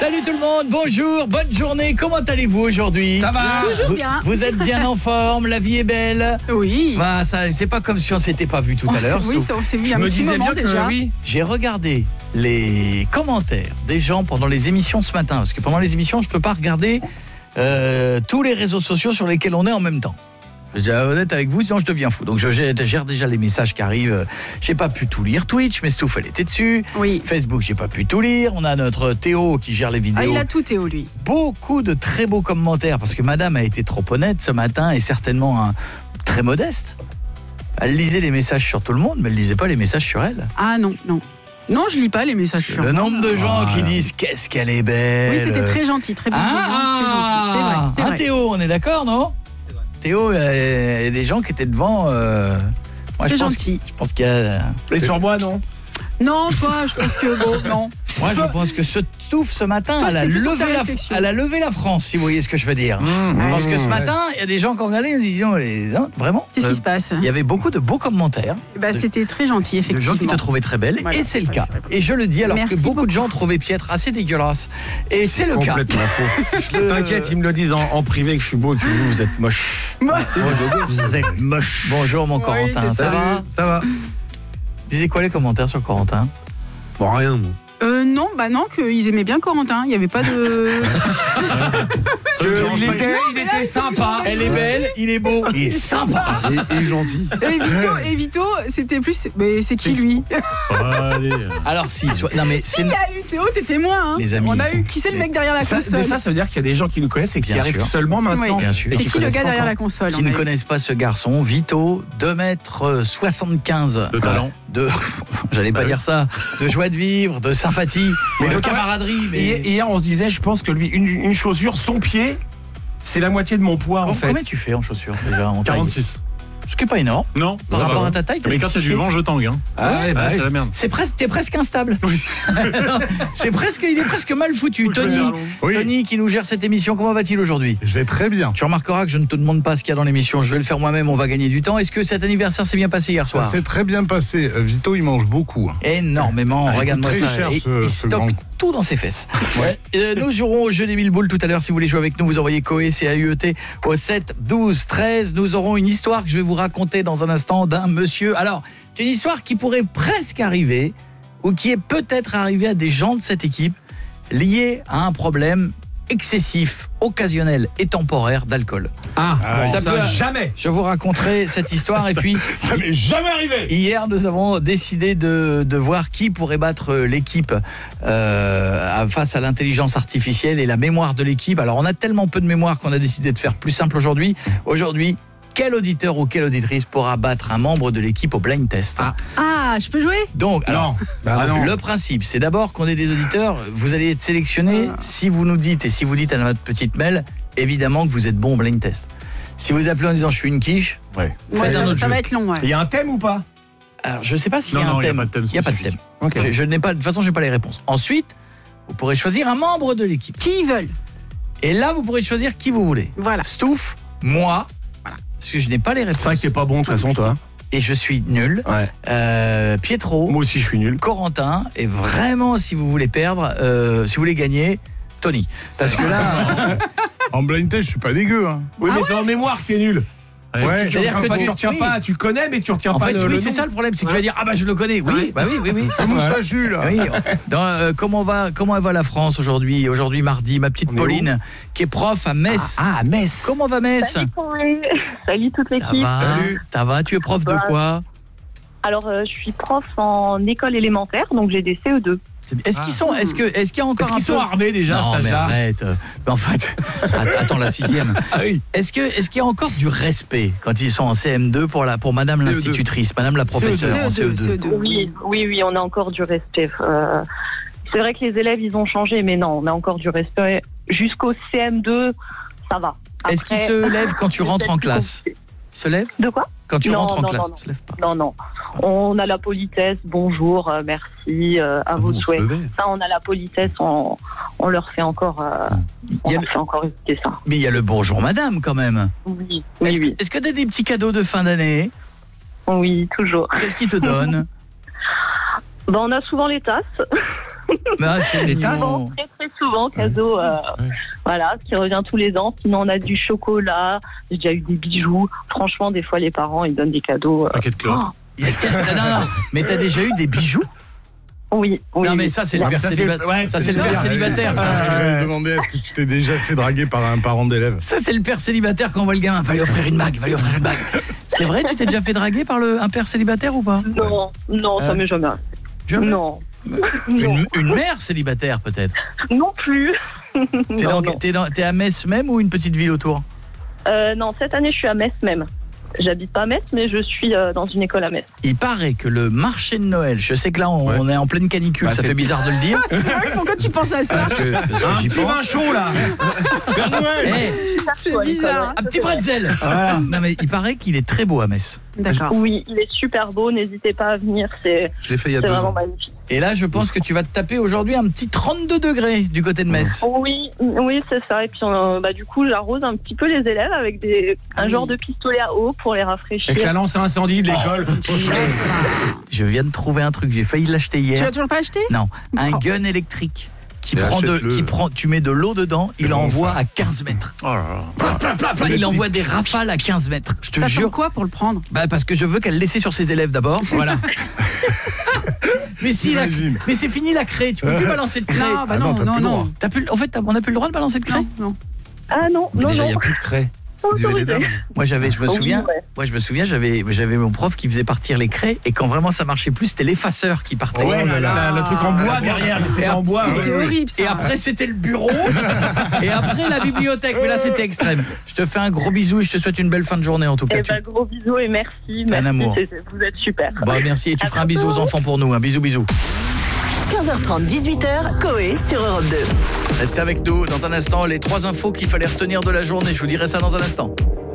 Salut tout le monde, bonjour, bonne journée, comment allez-vous aujourd'hui? Ça va? Toujours bien. Vous êtes bien en forme, la vie est belle? Oui. Bah, ça, c'est pas comme si on s'était pas vu tout à l'heure. Oui, on s'est vu il y a un Je me petit disais moment bien déjà. que oui. J'ai regardé les commentaires des gens pendant les émissions ce matin, parce que pendant les émissions, je peux pas regarder tous les réseaux sociaux sur lesquels on est en même temps. Je vais être honnête avec vous, sinon je deviens fou. Donc je gère déjà les messages qui arrivent. J'ai pas pu tout lire. Twitch, mais Stouff, elle était dessus. Oui. Facebook, j'ai pas pu tout lire. On a notre Théo qui gère les vidéos. Ah, il a tout, Théo, lui. Beaucoup de très beaux commentaires, parce que madame a été trop honnête ce matin et certainement très modeste. Elle lisait les messages sur tout le monde, mais elle lisait pas les messages sur elle. Ah non, non. Non, je lis pas les messages sur Le moi. nombre de gens qui disent qu'est-ce qu'elle est belle. Oui, c'était très gentil, très bienveillant, très gentil. C'est vrai, c'est vrai. Théo, on est d'accord, non? Théo, il y a des gens qui étaient devant. Moi, C'est je pense gentil. Je pense qu'il y a. Et sur moi, non? Non, toi, je pense que bon, non. Moi, je pense que ce Stouff ce matin, Toi, elle a c'était plus sur ta levé réflexion. elle a levé la France, si vous voyez ce que je veux dire. Je pense que ce matin, il y a des gens qui ont regardé et disent non, vraiment. Qu'est-ce qui se passe? Il y avait beaucoup de beaux commentaires. Bah, c'était très gentil, De effectivement. gens qui te trouvaient très belle, Voilà. et c'est le cas. Et je le dis alors Merci que beaucoup de beaucoup. gens trouvaient Pietre assez dégueulasse. Et c'est le cas. Complètement faux. T'inquiète, ils me le disent en privé que je suis beau et que vous êtes moche. Vous êtes moche. Bonjour mon Corentin, c'est ça ça. va? Ça va? Disais quoi les commentaires sur Corentin? Bon, rien, moi. Non, bah non, qu'ils aimaient bien Corentin. Il n'y avait pas de... Il était sympa. Elle est belle, il est beau, il est sympa. Et gentil. Et Vito, c'était plus... Mais c'est qui, lui? Alors si, non mais Il y a eu Théo, t'es témoin, hein. Les amis. On a eu... Qui c'est le mec derrière la Ça, console? mais ça veut dire qu'il y a des gens qui nous connaissent et qui Bien arrivent sûr. seulement maintenant. Oui. Bien sûr. Et C'est qui qui le connaissent gars pas derrière encore. la console? qui ne connaissent pas ce garçon, Vito, 2m75 De talent. de j'allais pas dire ça, de joie de vivre, de sympathie, mais de camaraderie. Mais Et hier, on se disait, je pense que lui, une chaussure, son pied, c'est la moitié de mon poids, en fait. combien tu fais en chaussures déjà en taille? 46. Ce qui est pas énorme Non. par rapport à ta taille. t'as Mais des quand petits il y a du pieds. vent, je tangue. Hein. Ah ouais, bah c'est oui. la merde. T'es presque instable. Il est presque mal foutu. Faut que je me Tony, rallonge. Oui. Tony qui nous gère cette émission, comment va-t-il aujourd'hui? Je vais très bien. Tu remarqueras que je ne te demande pas ce qu'il y a dans l'émission, je vais le faire moi-même, on va gagner du temps. Est-ce que cet anniversaire s'est bien passé hier Ça soir? s'est très bien passé. Vito, il mange beaucoup. Hein. Énormément, Ah, il regarde-moi coûte ça. très cher, Et ce il grand stocke coup. tout dans ses fesses. Nous jouerons au jeu des 1000 boules tout à l'heure. Si vous voulez jouer avec nous, vous envoyez Coé, C-A-U-E-T au 7 12 13. Nous aurons une histoire que je vais vous raconter dans un instant d'un monsieur. Alors, c'est une histoire qui pourrait presque arriver ou qui est peut-être arrivée à des gens de cette équipe liée à un problème excessif, occasionnel et temporaire d'alcool. Ah, ça ça peut- jamais. Je vous raconterai cette histoire et puis Ça m'est jamais arrivé. hier, nous avons décidé de voir qui pourrait battre l'équipe face à l'intelligence artificielle et la mémoire de l'équipe. Alors, on a tellement peu de mémoire qu'on a décidé de faire plus simple aujourd'hui. Aujourd'hui, quel auditeur ou quelle auditrice pourra battre un membre de l'équipe au blind test? Ah, je peux jouer? Donc, alors, Bah non. le principe, c'est d'abord qu'on ait des auditeurs. Vous allez être sélectionnés si vous nous dites, et si vous dites à notre petite Mel, évidemment que vous êtes bon au blind test. Si vous appelez en disant je suis une quiche, Ouais. faites un autre Ça jeu. va être long, ouais. Il y a un thème ou pas? Alors, je sais pas s'il y a Non, un il y a thème. pas de thème Il n'y a pas de spécifique. thème. Ok. Je n'ai pas, de toute façon, je n'ai pas les réponses. Ensuite, vous pourrez choisir un membre de l'équipe. Qui ils veulent? Et là, vous pourrez choisir qui vous voulez. Voilà. Stouff, moi, parce que je n'ai pas les C'est réponses. vrai que t'es pas bon de toute façon, toi. Et je suis nul. Ouais. Pietro, Moi aussi, je suis nul. Corentin, et vraiment, si vous voulez perdre, si vous voulez gagner, Tony. Parce que là, En blind test, je suis pas dégueu. Hein. Oui, mais c'est en mémoire que t'es nul. Ouais. Tu C'est-à-dire retiens que pas, tu- tu retiens oui. pas, tu connais, mais tu retiens en pas fait, le oui, nom. c'est ça le problème, c'est que tu vas dire, ah bah je le connais. Oui, Ouais. bah oui. Comment ça, Jules? Oui, comment va la France aujourd'hui? Aujourd'hui mardi, ma petite On est Pauline qui est prof à Metz. Ah, Metz. Comment va Metz? Salut Coé. Salut toute Ça l'équipe. va? Salut. Ça va? Tu es prof de quoi? Alors je suis prof en école élémentaire, donc j'ai des CE2. Est-ce qu'il y a encore Est-ce qu'ils sont armés déjà à non, cet mais âge-là? arrête. Mais en fait, attends la 6e. Ah oui. Est-ce qu'il y a encore du respect quand ils sont en CM2 pour Madame CE2. l'institutrice, Madame la professeure en CE2? Oui, on a encore du respect. C'est vrai que les élèves, ils ont changé, mais non, on a encore du respect. Jusqu'au CM2, ça va. Est-ce qu'ils Après, se lèvent quand tu c'est rentres en peut-être classe? plus Ils se lèvent compliqué. De quoi? quand tu Non, rentres en non, classe? non, Ils se lèvent pas. Non. On a la politesse, bonjour, merci, à vos souhaits. Ça, on a la politesse, on leur fait encore, Il y a on leur fait encore écouter ça. Mais il y a le bonjour madame quand même. Oui, Est-ce que tu as des petits cadeaux de fin d'année? Oui, toujours. Qu'est-ce qu'ils te donnent? On a souvent les tasses. Ah, c'est Les mignon. tasses Bon, très fait souvent cadeau, voilà, qui revient tous les ans. Sinon, on a du chocolat, j'ai déjà eu des bijoux. Franchement, des fois, les parents, ils donnent des cadeaux. Paquet de clopes. Non, mais t'as déjà eu des bijoux? Oui. Non, mais ça, c'est le père célibataire. Ouais, ça, c'est le père célibataire. C'est ce que j'avais demandé, est-ce que tu t'es déjà fait draguer par un parent d'élève? Ça, c'est le père célibataire quand on voit le gamin. Va lui offrir une bague, C'est vrai, tu t'es déjà fait draguer par un père célibataire ou pas? Non, ça m'est jamais arrivé. Jamais. Non. Une mère célibataire, peut-être? Non plus. T'es à Metz même ou une petite ville autour? Non, cette année, je suis à Metz même. J'habite pas à Metz, mais je suis dans une école à Metz. Il paraît que le marché de Noël, je sais que là, on est en pleine canicule, Bah, ça c'est- fait bizarre de le dire. C'est vrai, pourquoi tu penses à ça? Parce que Un j'y petit pense. vin chaud, là. Eh, C'est bizarre. un petit bretzel. Voilà. Non, mais il paraît qu'il est très beau à Metz. D'accord. Oui, il est super beau, n'hésitez pas à venir, c'est Je l'ai fait il y a 2 vraiment ans. magnifique. Et là, je pense que tu vas te taper aujourd'hui un petit 32 degrés du côté de Metz. Oui, c'est ça. Et puis, du coup, j'arrose un petit peu les élèves avec un genre de pistolet à eau pour les rafraîchir. Avec la lance à incendie de l'école. Je viens de trouver un truc, j'ai failli l'acheter Tu hier. l'as toujours pas acheté? Non, un Oh. gun électrique qui Mais achète-le. tu mets de l'eau dedans, il bon, envoie ça. à 15 mètres. Oh là là. Il envoie des rafales à 15 mètres. Je te T'attends jure. quoi pour le prendre? Bah parce que je veux qu'elle laisse sur ses élèves d'abord. Voilà. Mais si J'imagine. mais c'est fini la craie, tu peux plus balancer de craie. Non, bah Ah non, non, t'as non, plus le droit. non. En fait, on n'a plus le droit de balancer de craie. Non. Ah non, Mais déjà, il n'y non. a plus de craie. Autorisé. Moi je me Oui, souviens, ouais. j'avais mon prof qui faisait partir les craies et quand vraiment ça marchait plus, c'était l'effaceur qui partait. Ouais, le truc en bois Ah, derrière. C'est et en bois. C'était horrible ça. Et après c'était le bureau et après la bibliothèque, mais là c'était extrême. Je te fais un gros bisou et je te souhaite une belle fin de journée en tout cas. Gros bisous et merci. Un amour. Vous êtes super. Bah merci et tu À feras un bisou bientôt. aux enfants pour nous, un bisou. 15h30, 18h, Coé sur Europe 2. Restez avec nous dans un instant les 3 infos qu'il fallait retenir de la journée, je vous dirai ça dans un instant.